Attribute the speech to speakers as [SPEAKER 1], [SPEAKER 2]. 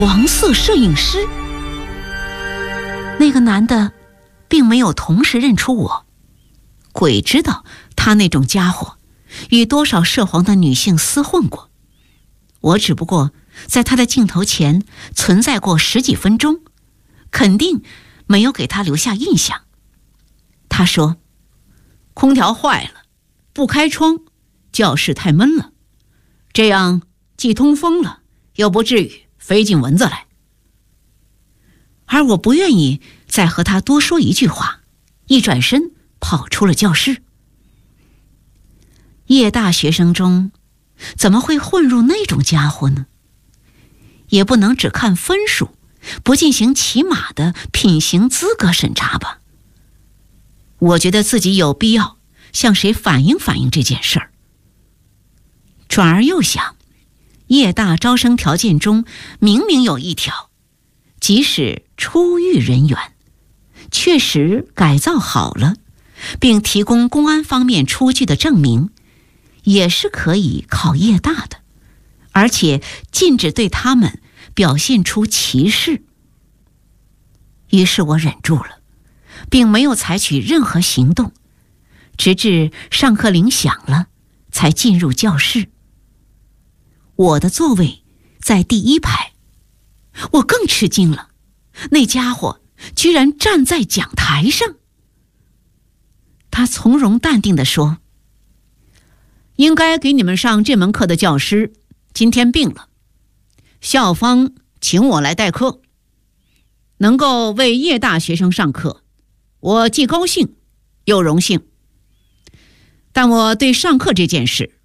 [SPEAKER 1] 黄色摄影师。那个男的并没有同时认出我，鬼知道他那种家伙与多少涉黄的女性厮混过。我只不过在他的镜头前存在过10几分钟，肯定没有给他留下印象。他说，空调坏了，不开窗，教室太闷了，这样既通风了，又不至于飞进蚊子来。而我不愿意再和他多说一句话，一转身跑出了教室。夜大学生中怎么会混入那种家伙呢？也不能只看分数，不进行起码的品行资格审查吧。我觉得自己有必要向谁反映反映这件事儿。转而又想，夜大招生条件中明明有一条，即使出狱人员确实改造好了，并提供公安方面出具的证明，也是可以考夜大的，而且禁止对他们表现出歧视。于是我忍住了，并没有采取任何行动，直至上课铃响了，才进入教室。我的座位在第1排，我更吃惊了，那家伙居然站在讲台上。他从容淡定地说，应该给你们上这门课的教师今天病了，校方请我来代课，能够为夜大学生上课，我既高兴又荣幸。但我对上课这件事